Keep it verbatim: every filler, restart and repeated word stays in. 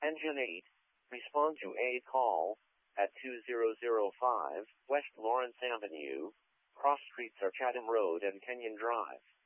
Engine eight, respond to a call at two zero zero five West Lawrence Avenue, cross streets are Chatham Road and Kenyon Drive.